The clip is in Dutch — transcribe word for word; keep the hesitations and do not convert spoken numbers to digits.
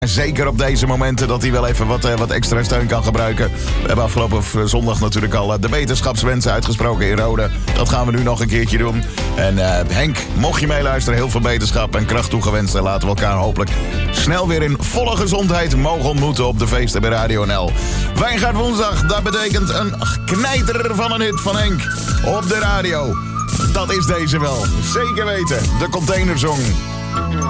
Zeker op deze momenten dat hij wel even wat, uh, wat extra steun kan gebruiken. We hebben afgelopen zondag natuurlijk al uh, de beterschapswensen uitgesproken in Rode. Dat gaan we nu nog een keertje doen. En uh, Henk, mocht je meeluisteren, heel veel beterschap en kracht toegewenst. En laten we elkaar hopelijk snel weer in volle gezondheid mogen ontmoeten op de feesten bij Radio N L. Wijngaard woensdag, dat betekent een knijter van een hit van Henk op de radio. Dat is deze wel, zeker weten. De Containerzong.